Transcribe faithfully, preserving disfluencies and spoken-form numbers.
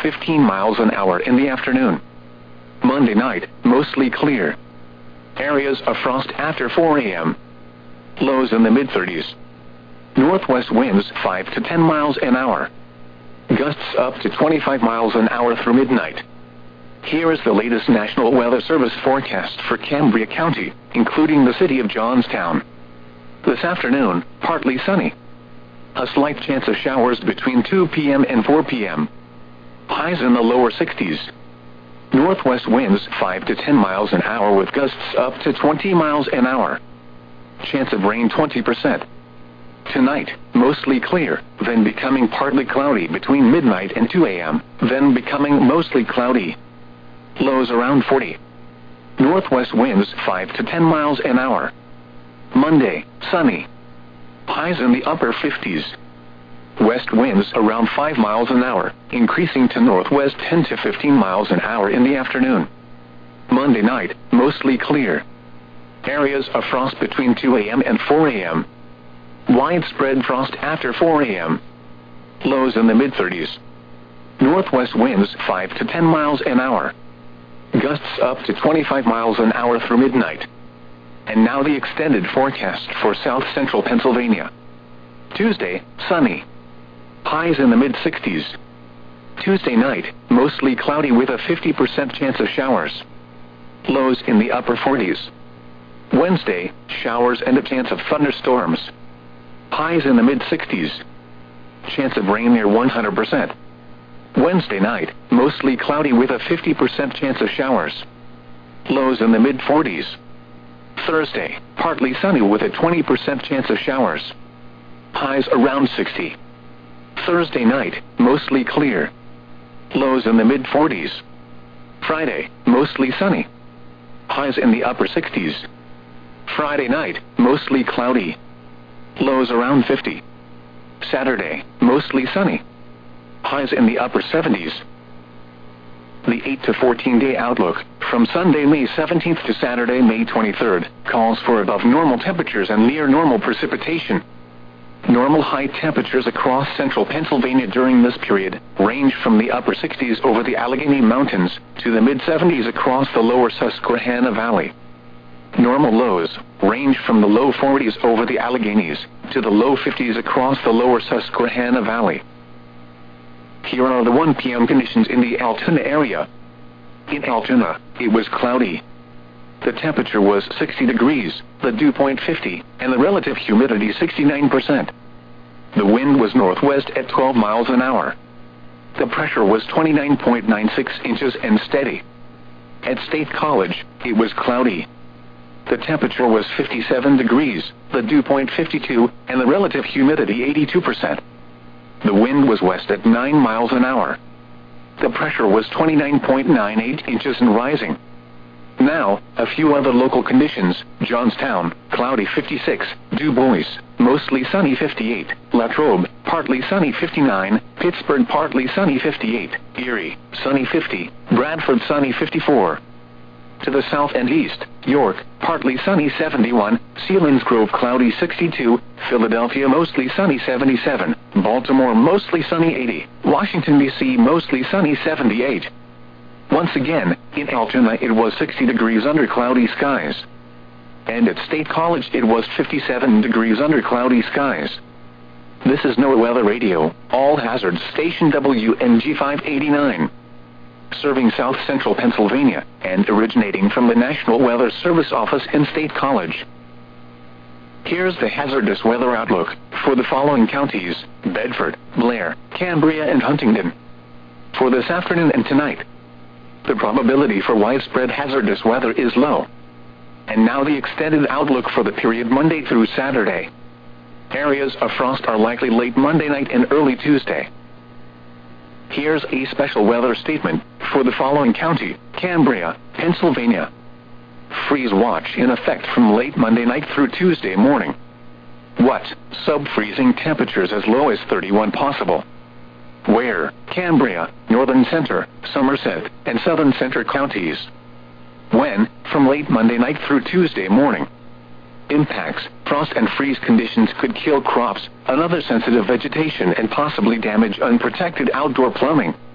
fifteen miles an hour in the afternoon. Monday night, mostly clear. Areas of frost after four a m Lows in the mid thirties. Northwest winds five to ten miles an hour. Gusts up to twenty-five miles an hour through midnight. Here is the latest National Weather Service forecast for Cambria County, including the city of Johnstown. This afternoon, partly sunny. A slight chance of showers between two p m and four p m Highs in the lower sixties. Northwest winds five to ten miles an hour with gusts up to twenty miles an hour. Chance of rain twenty percent. Tonight, mostly clear, then becoming partly cloudy between midnight and two a m, then becoming mostly cloudy. Lows around forty. Northwest winds five to ten miles an hour. Monday, sunny. Highs in the upper fifties. West winds around five miles an hour, increasing to northwest ten to fifteen miles an hour in the afternoon. Monday night, mostly clear. Areas of frost between two a m and four a m Widespread frost after four a m Lows in the mid thirties. Northwest winds five to ten miles an hour. Gusts up to twenty-five miles an hour through midnight. And now the extended forecast for south central Pennsylvania. Tuesday, sunny. Highs in the mid sixties. Tuesday night, mostly cloudy with a fifty percent chance of showers. Lows in the upper forties. Wednesday, showers and a chance of thunderstorms. Highs in the mid sixties. Chance of rain near one hundred percent. Wednesday night, mostly cloudy with a fifty percent chance of showers. Lows in the mid forties. Thursday, partly sunny with a twenty percent chance of showers. Highs around sixty. Thursday night, mostly clear. Lows in the mid forties. Friday, mostly sunny. Highs in the upper sixties. Friday night, mostly cloudy. Lows around fifty. Saturday, mostly sunny. Highs in the upper seventies. The eight to fourteen day outlook, from Sunday, May seventeenth to Saturday, May twenty-third, calls for above normal temperatures and near normal precipitation. Normal high temperatures across central Pennsylvania during this period range from the upper sixties over the Allegheny Mountains to the mid seventies across the lower Susquehanna Valley. Normal lows range from the low forties over the Alleghenies to the low fifties across the lower Susquehanna Valley. Here are the one p m conditions in the Altoona area. In Altoona, it was cloudy. The temperature was sixty degrees, the dew point fifty, and the relative humidity sixty-nine percent. The wind was northwest at twelve miles an hour. The pressure was twenty-nine point nine six inches and steady. At State College, it was cloudy. The temperature was fifty-seven degrees, the dew point fifty-two, and the relative humidity eighty-two percent. The wind was west at nine miles an hour. The pressure was twenty-nine point nine eight inches and rising. Now, a few other local conditions: Johnstown, cloudy fifty-six, Du Bois, mostly sunny fifty-eight, Latrobe, partly sunny fifty-nine, Pittsburgh, partly sunny fifty-eight, Erie, sunny fifty, Bradford, sunny fifty-four. To the south and east, York, partly sunny seventy-one, Selinsgrove, cloudy sixty-two, Philadelphia, mostly sunny seventy-seven, Baltimore, mostly sunny eighty, Washington, D C, mostly sunny seventy-eight. Once again, in Altoona it was sixty degrees under cloudy skies. And at State College it was fifty-seven degrees under cloudy skies. This is NOAA Weather Radio, all hazards, station W N G five eighty-nine. Serving south central Pennsylvania, and originating from the National Weather Service office in State College. Here's the hazardous weather outlook for the following counties: Bedford, Blair, Cambria, and Huntingdon. For this afternoon and tonight, the probability for widespread hazardous weather is low. And now the extended outlook for the period Monday through Saturday. Areas of frost are likely late Monday night and early Tuesday. Here's a special weather statement for the following county: Cambria, Pennsylvania. Freeze watch in effect from late Monday night through Tuesday morning. What? Sub-freezing temperatures as low as thirty-one possible. Where? Cambria, Northern Center, Somerset, and Southern Center counties. When? From late Monday night through Tuesday morning. Impacts: frost and freeze conditions could kill crops, another sensitive vegetation, and possibly damage unprotected outdoor plumbing.